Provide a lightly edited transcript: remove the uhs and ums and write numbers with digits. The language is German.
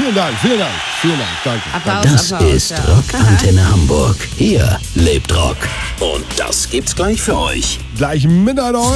Vielen Dank, danke. Applaus, Das Applaus, ist ja. Rockantenne Hamburg. Hier lebt Rock. Und das gibt's gleich für euch. Gleich mit an euch.